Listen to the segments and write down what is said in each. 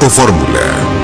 Grupo Fórmula.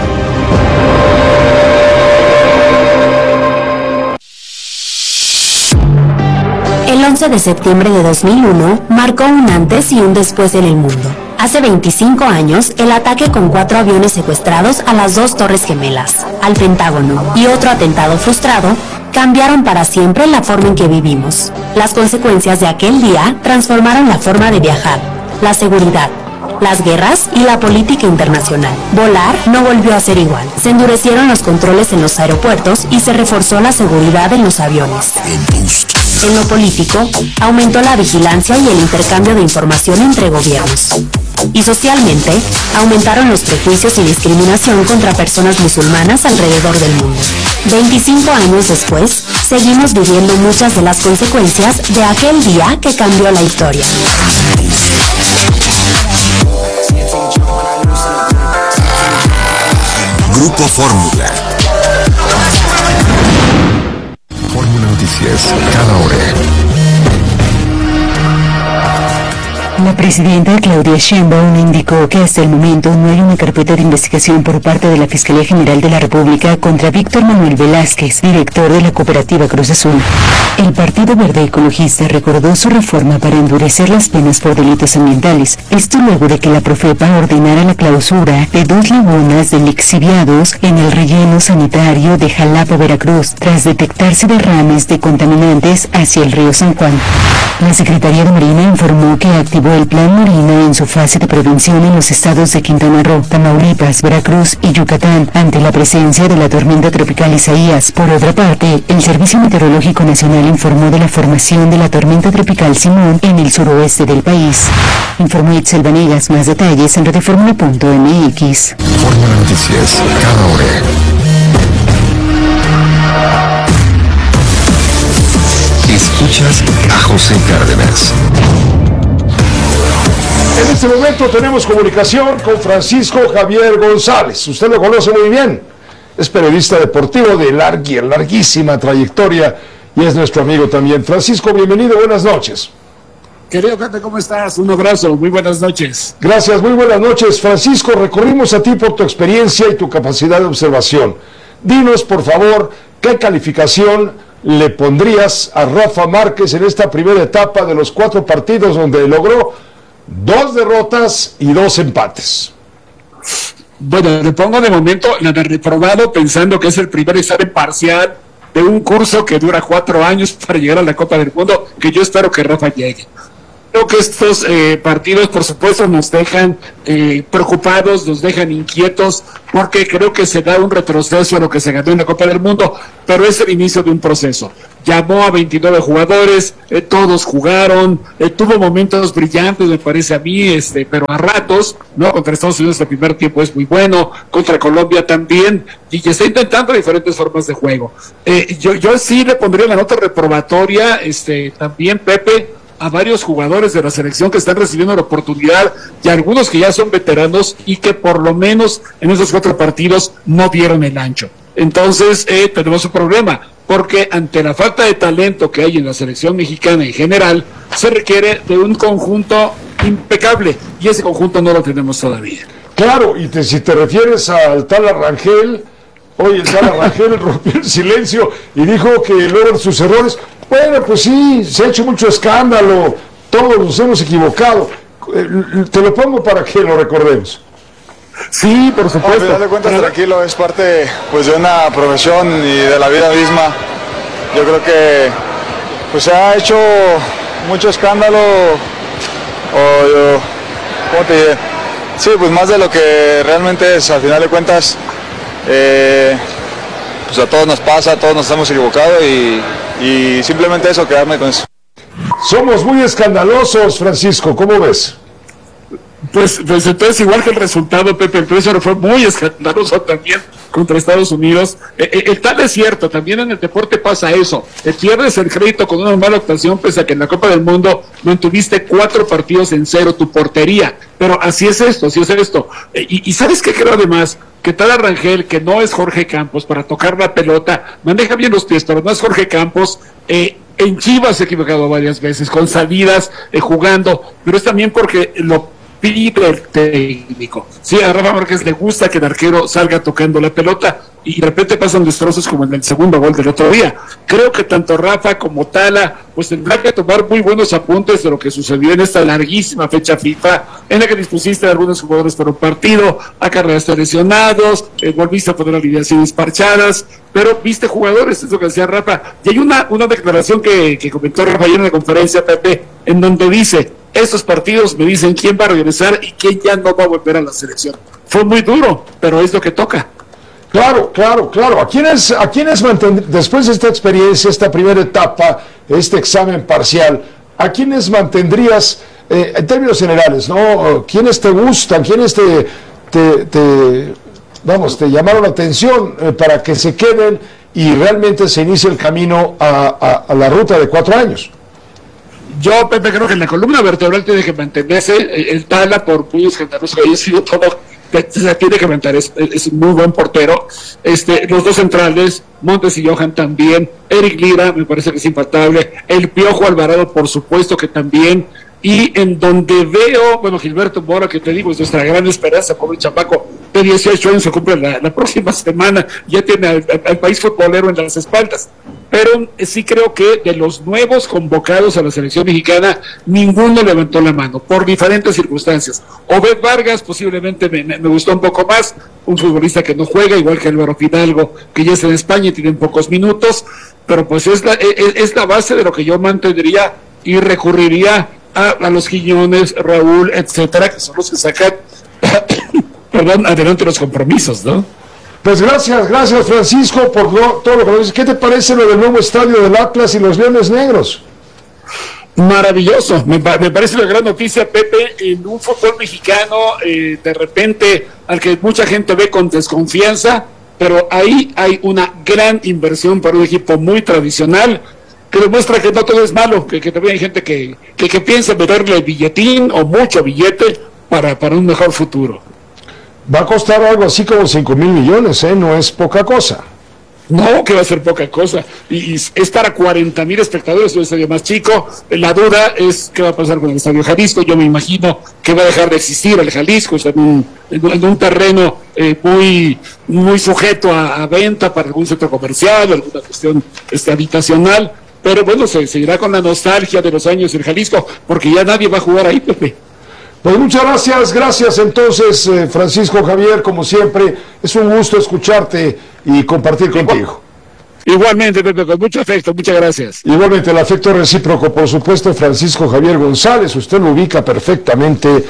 El 11 de septiembre de 2001 marcó un antes y un después en el mundo. Hace 25 años, el ataque con 4 aviones secuestrados a las 2 Torres Gemelas, al Pentágono y otro atentado frustrado cambiaron para siempre la forma en que vivimos. Las consecuencias de aquel día transformaron la forma de viajar, la seguridad, las guerras y la política internacional. Volar no volvió a ser igual. Se endurecieron los controles en los aeropuertos y se reforzó la seguridad en los aviones. En lo político, aumentó la vigilancia y el intercambio de información entre gobiernos. Y socialmente, aumentaron los prejuicios y discriminación contra personas musulmanas alrededor del mundo. 25 años después, seguimos viviendo muchas de las consecuencias de aquel día que cambió la historia. Grupo Fórmula. Fórmula Noticias, cada hora. La presidenta Claudia Sheinbaum indicó que hasta el momento no hay una carpeta de investigación por parte de la Fiscalía General de la República contra Víctor Manuel Velázquez, director de la cooperativa Cruz Azul. El Partido Verde Ecologista recordó su reforma para endurecer las penas por delitos ambientales. Esto luego de que la Profepa ordenara la clausura de 2 lagunas de lixiviados en el relleno sanitario de Jalapa, Veracruz, tras detectarse derrames de contaminantes hacia el río San Juan. La Secretaría de Marina informó que activó el Plan Marina en su fase de prevención en los estados de Quintana Roo, Tamaulipas, Veracruz y Yucatán ante la presencia de la tormenta tropical Isaías. Por otra parte, el Servicio Meteorológico Nacional informó de la formación de la tormenta tropical Simón en el suroeste del país. Informó Itzel Vanegas. Más detalles en radioformula.mx. Fórmula Noticias, cada hora. Escuchas a José Cárdenas. En este momento tenemos comunicación con Francisco Javier González. Usted lo conoce muy bien. Es periodista deportivo de larguísima trayectoria y es nuestro amigo también. Francisco, bienvenido, buenas noches. Querido Cate, ¿cómo estás? Un abrazo, muy buenas noches. Gracias, muy buenas noches. Francisco, recurrimos a ti por tu experiencia y tu capacidad de observación. Dinos, por favor, ¿qué calificación le pondrías a Rafa Márquez en esta primera etapa de los 4 partidos donde logró 2 derrotas y 2 empates? Bueno, le pongo de momento la de reprobado, pensando que es el primer examen parcial de un curso que dura 4 años para llegar a la Copa del Mundo, que yo espero que Rafa llegue. Creo que estos partidos, por supuesto, nos dejan preocupados, nos dejan inquietos, porque creo que se da un retroceso a lo que se ganó en la Copa del Mundo, pero es el inicio de un proceso. Llamó a 29 jugadores, todos jugaron, tuvo momentos brillantes, me parece a mí, pero a ratos, ¿no? Contra Estados Unidos el primer tiempo es muy bueno, contra Colombia también, y está intentando diferentes formas de juego. Yo sí le pondría la nota reprobatoria, también, Pepe, a varios jugadores de la selección que están recibiendo la oportunidad y algunos que ya son veteranos y que por lo menos en esos 4 partidos no dieron el ancho. Entonces tenemos un problema, porque ante la falta de talento que hay en la selección mexicana en general, se requiere de un conjunto impecable y ese conjunto no lo tenemos todavía. Claro, y si te refieres al tal Arrangel, hoy el tal Arrangel rompió el silencio y dijo que luego de sus errores, bueno, pues sí, se ha hecho mucho escándalo, todos nos hemos equivocado. Te lo pongo para que lo recordemos. Sí, por supuesto. Al final de cuentas, tranquilo, es parte pues de una profesión y de la vida misma. Yo creo que pues se ha hecho mucho escándalo, ¿cómo te diré? Sí, pues más de lo que realmente es. Al final de cuentas, pues a todos nos pasa, a todos nos hemos equivocado y simplemente eso, quedarme con eso. Somos muy escandalosos, Francisco, ¿cómo ves? Pues entonces igual que el resultado, Pepe, el precio fue muy escandaloso también contra Estados Unidos. El tal es cierto, también en el deporte pasa eso. Pierdes el crédito con una mala actuación, pese a que en la Copa del Mundo mantuviste 4 partidos en 0 tu portería. Pero así es esto, Y ¿sabes qué creo además? Que tal Arrangel, que no es Jorge Campos para tocar la pelota, maneja bien los pies, pero no es Jorge Campos. En Chivas se ha equivocado varias veces, con salidas, jugando, pero es también porque pide el técnico. Sí, a Rafa Márquez le gusta que el arquero salga tocando la pelota y de repente pasan destrozos como en el segundo gol del otro día. Creo que tanto Rafa como Tala pues tendrán que tomar muy buenos apuntes de lo que sucedió en esta larguísima fecha FIFA, en la que dispusiste de algunos jugadores por un partido, acarreaste lesionados, volviste a poner alineaciones parchadas, pero viste jugadores, es lo que decía Rafa. Y hay una declaración que comentó Rafa ayer en la conferencia, Pepe, en donde dice: estos partidos me dicen quién va a regresar y quién ya no va a volver a la selección. Fue muy duro, pero es lo que toca. Claro. ¿A quiénes después de esta experiencia, esta primera etapa, este examen parcial, a quiénes mantendrías en términos generales, ¿no? ¿Quiénes te gustan? ¿Quiénes te llamaron la atención para que se queden y realmente se inicie el camino a la ruta de 4 años? Yo, Pepe, creo que en la columna vertebral tiene que mantenerse el Tala, por muy generoso que haya sido todo, se tiene que mantener, es un muy buen portero. Los dos centrales, Montes y Johan también, Eric Lira me parece que es infaltable, el Piojo Alvarado por supuesto que también, y en donde veo, Gilberto Mora, que te digo, es nuestra gran esperanza, pobre chamaco, de 18 años, se cumple la próxima semana, ya tiene al país futbolero en las espaldas. Pero sí creo que de los nuevos convocados a la selección mexicana, ninguno levantó la mano, por diferentes circunstancias. Obed Vargas posiblemente me gustó un poco más, un futbolista que no juega, igual que Álvaro Fidalgo, que ya está en España y tiene pocos minutos, pero pues es la base de lo que yo mantendría y recurriría a los Quiñones, Raúl, etcétera, que son los que sacan adelante los compromisos, ¿no? Pues gracias Francisco por todo lo que nos dices. ¿Qué te parece lo del nuevo estadio del Atlas y los Leones Negros? Maravilloso, me parece una gran noticia, Pepe, en un fútbol mexicano de repente al que mucha gente ve con desconfianza, pero ahí hay una gran inversión para un equipo muy tradicional que demuestra que no todo es malo, que también hay gente que piensa meterle billetín o mucho billete para un mejor futuro. Va a costar algo así como 5,000 millones, no es poca cosa. No, que va a ser poca cosa. Y es para 40,000 espectadores, un estadio más chico. La duda es qué va a pasar con el Estadio Jalisco. Yo me imagino que va a dejar de existir el Jalisco, está en un terreno muy sujeto a venta para algún centro comercial, alguna cuestión habitacional. Pero bueno, se irá con la nostalgia de los años en Jalisco, porque ya nadie va a jugar ahí, Pepe. Pues muchas gracias entonces Francisco Javier, como siempre, es un gusto escucharte y compartir contigo. Igualmente, Pepe, con mucho afecto, muchas gracias. Igualmente, el afecto recíproco, por supuesto, Francisco Javier González, usted lo ubica perfectamente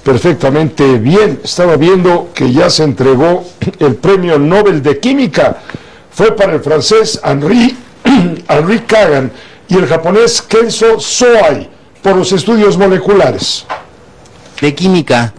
bien. Estaba viendo que ya se entregó el premio Nobel de Química, fue para el francés Henri Kagan y el japonés Kenzo Soai, por los estudios moleculares. De química,